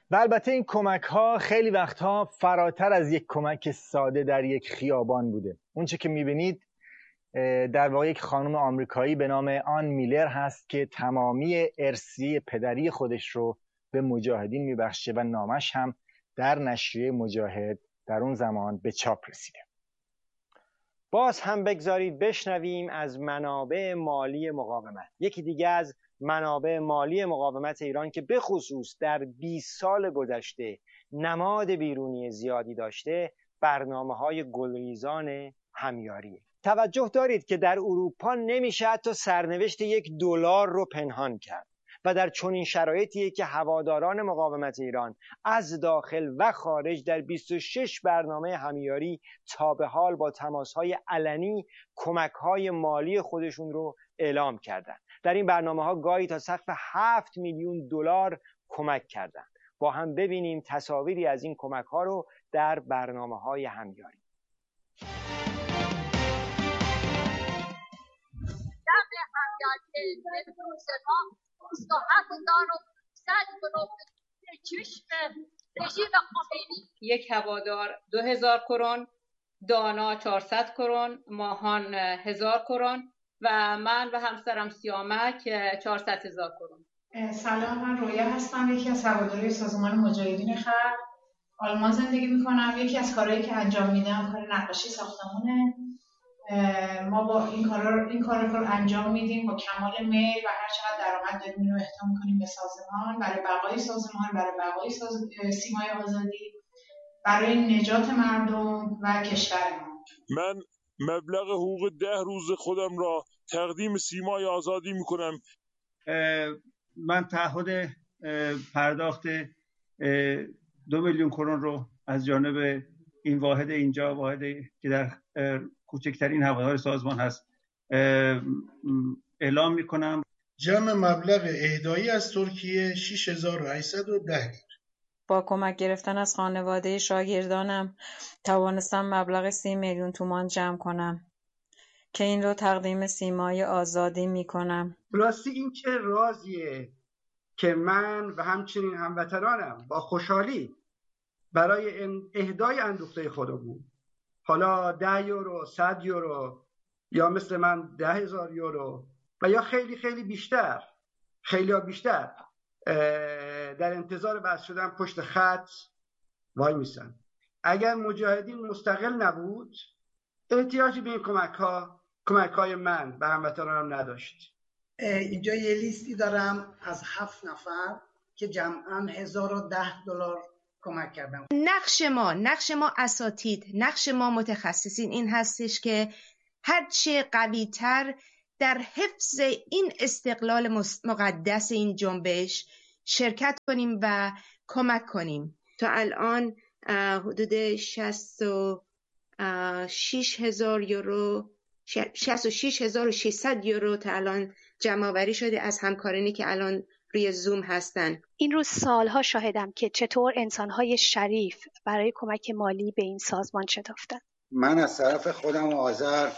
و البته این کمک ها خیلی وقتها فراتر از یک کمک ساده در یک خیابان بوده. اون چه که میبینید در واقع یک خانم آمریکایی به نام آن میلر هست که تمامی ارثیه پدری خودش رو به مجاهدین میبخشه و نامش هم در نشریه مجاهد در اون زمان به چاپ رسیده. باز هم بگذارید بشنویم از منابع مالی مقاومت. یکی دیگه از منابع مالی مقاومت ایران که به خصوص در 20 سال گذشته نماد بیرونی زیادی داشته، برنامه‌های گلریزان همیاریه. توجه دارید که در اروپا نمیشه حتی سرنوشت $1 رو پنهان کرد و در چنین شرایطیه که هواداران مقاومت ایران از داخل و خارج در 26 برنامه همیاری تا به حال با تماس‌های علنی کمک‌های مالی خودشون رو اعلام کردند. در این برنامه‌ها گاهی تا سقف $7 میلیون کمک کردند. با هم ببینیم تصاویری از این کمک‌ها رو در برنامه‌های همیاری. یک هوادار 2000 کرون، دانا 400 کرون، ماهان 1000 کرون و من و همسرم سیامک 400,000 کرون. سلام، من رویا هستم، یکی از هواداری سازمان مجاهدین خلق. آلمان زندگی میکنم. یکی از کارهایی که انجام میدم کار نقاشی ساختمونه. ما با این کار رو انجام میدیم با کمال میل و هر چقدر درآمد داریم اینو اهدا میکنیم به سازمان، برای بقای سازمان، برای بقای سیمای آزادی، برای نجات مردم و کشورمان. من مبلغ حقوق 10 روز خودم را تقدیم سیمای آزادی میکنم. من تعهد پرداخت 2 میلیون کرون رو از جانب این واحد اینجا، واحدی که در کوچکترین هوادار سازمان هست، اعلام میکنم. جمع مبلغ اهدایی از ترکیه 6810 لیره. با کمک گرفتن از خانواده شاگردانم توانستم مبلغ 30 میلیون تومان جمع کنم که این رو تقدیم سیمای آزادی میکنم. راستی این چه رازیه که من و همچنین هموطنانم با خوشحالی برای اهدای اندوخته خودمون، حالا 10 یورو، 100 یورو یا مثل من 10,000 یورو و یا خیلی خیلی بیشتر، خیلی ها بیشتر، در انتظار بحث شدن پشت خط وای میسن. اگر مجاهدین مستقل نبود احتیاجی به این کمک های من و هموطنانم نداشت. اینجا یه لیستی دارم از 7 نفر که جمعاً $1010 کمک کردم. نقش ما اساتید، نقش ما متخصصین این هستش که هرچه قوی‌تر در حفظ این استقلال مقدس این جنبش شرکت کنیم و کمک کنیم. تا الان حدود 66,000 یورو، 66,600 یورو تا الان جمع آوری شده از همکارانی که الان روی زوم هستن. این روز سالها شاهدم که چطور انسانهای شریف برای کمک مالی به این سازمان شتافتند. من از طرف خودم و آذر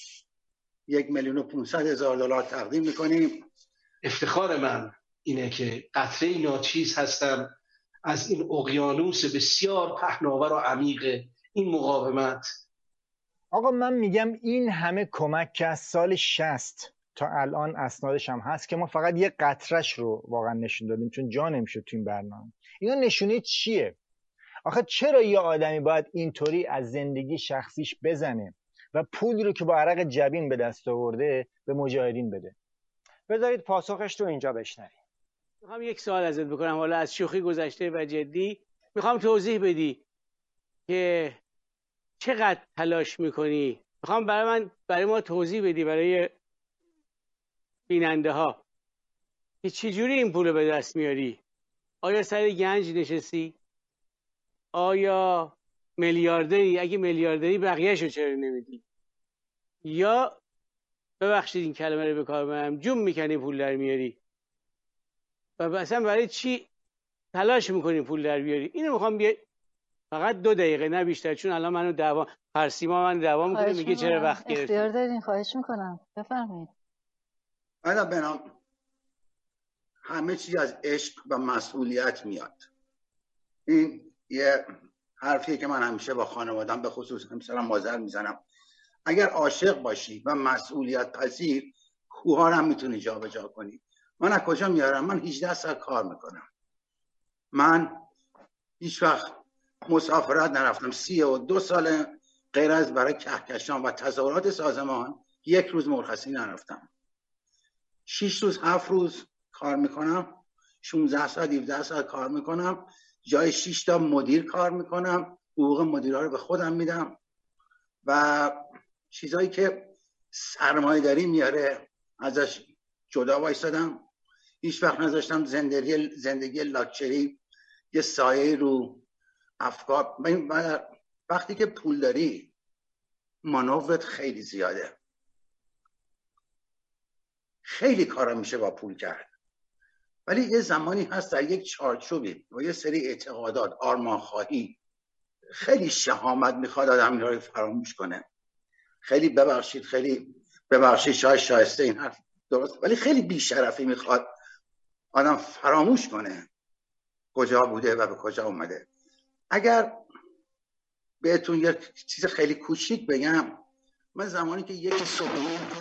1,500,000 تقدیم میکنیم. افتخار من اینه که قطره ناچیز هستم از این اقیانوس بسیار پهناور و عمیق این مقاومت. آقا من میگم این همه کمک که از سال 60 تا الان اسنادش هم هست که ما فقط یه قطرش رو واقعا نشون دادیم چون جا نمیشد تو این برنامه. اینا نشونه چیه؟ آخه چرا یه آدمی باید اینطوری از زندگی شخصیش بزنه و پولی رو که با عرق جبین به دست آورده به مجاهدین بده؟ بذارید پاسخش رو اینجا بشنویم. میخوام یک سوال ازت بکنم، حالا از شوخی گذشته و جدی. میخوام توضیح بدی که چقدر تلاش میکنی. میخوام برای ما توضیح بدی، برای بیننده ها، که چجوری این پول رو به دست میاری. آیا سر گنج نشستی؟ آیا میلیاردری؟ اگه میلیاردری بقیه‌شو چرا نمیدی؟ یا ببخشید این کلمه رو به کار برم، جون میکنی پول در میاری و اصلا برای چی تلاش میکنی پول در بیاری؟ اینو میخوام فقط 2 دقیقه نه بیشتر، چون الان منو من دعوا میکنه، میگه چرا وقت گرفتی. اختیار دارین، خواهش میکنم بفرمایید. من بنام همه چیز از عشق و مسئولیت میاد. این یه حرفیه که من همیشه با خانوادم به خصوص همسرم مادر میزنم. اگر عاشق باشی و مسئولیت پذیر، کوها رو هم میتونی جابجا کنی. من از کجا میارم؟ من 18 سال کار میکنم. من هیچ وقت مسافرت نرفتم. 32 سال غیر از برای کهکشان و تظاهرات سازمان یک روز مرخصی نرفتم. 6 روز 7 روز کار میکنم، 16 ساعت 17 ساعت کار میکنم، جای 6 تا مدیر کار میکنم، حقوق مدیرها رو به خودم میدم و چیزایی که سرمایه داری میاره ازش جدا وایسادم. هیچ وقت نذاشتم زندگی لاکچری یه سایه رو افکار. وقتی که پول داری مانورت خیلی زیاده، خیلی کارا میشه با پول کرد، ولی یه زمانی هست در یک چارچوبی و یه سری اعتقادات، آرمانخواهی، خیلی شهامت میخواد آدم اینا رو فراموش کنه. خیلی ببخشید شاید شایسته این حرف درست، ولی خیلی بیشرفی میخواد آدم فراموش کنه کجا بوده و به کجا اومده. اگر بهتون یه چیز خیلی کوچیک بگم، من زمانی که یک صبح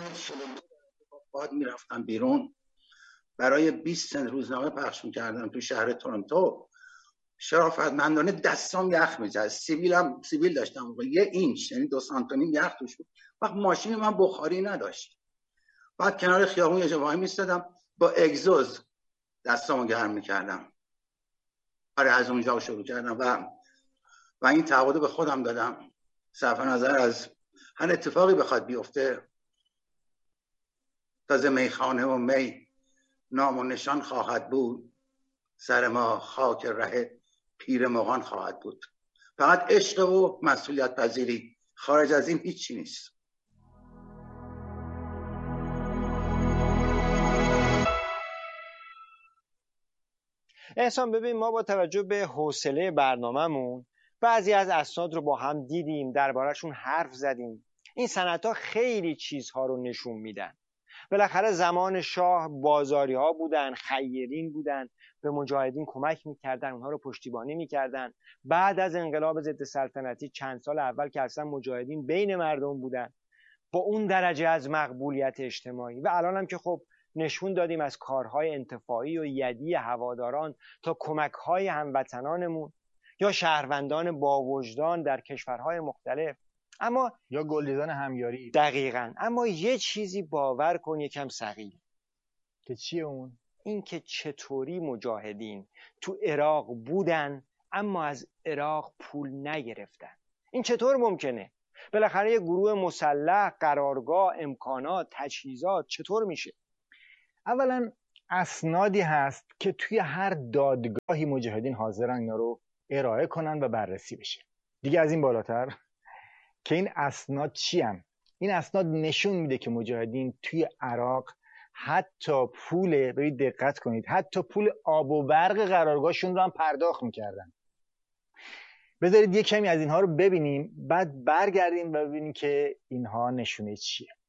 میرفتم بیرون برای 20 سنت روزنامه پخش میکردم تو شهر تورنتو، شرافتمندانه دستام یخ میزد. سیبیل داشتم 1 اینچ، یعنی 2 سانتی یخ توش بود. وقت ماشین من بخاری نداشت، بعد کنار خیابون یه جا وای میستادم با اگزوز دستامو گرم میکردم. آره از اونجا شروع کردم و این تعهد به خودم دادم صرف نظر از هر اتفاقی بخواد بیفته، تازه میخانه و می نام و نشان خواهد بود، سر ما خاک ره پیر مغان خواهد بود. فقط عشق و مسئولیت پذیری، خارج از این هیچی نیست. احسان ببین، ما با توجه به حوصله برنامه‌مون بعضی از اسناد رو با هم دیدیم، درباره‌شون حرف زدیم. این سندها خیلی چیزها رو نشون میدن. بالاخره زمان شاه بازاری ها بودن، خیرین بودن، به مجاهدین کمک میکردن، اونها رو پشتیبانی میکردن. بعد از انقلاب ضد سلطنتی چند سال اول که اصلا مجاهدین بین مردم بودن با اون درجه از مقبولیت اجتماعی، و الان هم که خب نشون دادیم از کارهای انتفاعی و یدی هواداران تا کمکهای هموطنانمون یا شهروندان با وجدان در کشورهای مختلف، اما یا گلدیدان همیاری. دقیقاً. اما یه چیزی باور کن یکم ثقیل، که چیه اون؟ این که چطوری مجاهدین تو عراق بودن اما از عراق پول نگرفتن. این چطور ممکنه؟ بالاخره یه گروه مسلح، قرارگاه، امکانات، تجهیزات، چطور میشه؟ اولا اسنادی هست که توی هر دادگاهی مجاهدین حاضرن اینا رو ارائه کنن و بررسی بشه. دیگه از این بالاتر که این اسناد چی هن؟ این اسناد نشون میده که مجاهدین توی عراق حتی پول، برید دقت کنید، حتی پول آب و برق قرارگاهشون رو هم پرداخت میکردن. بذارید یه کمی از اینها رو ببینیم، بعد برگردیم و ببینیم که اینها نشونه چیه.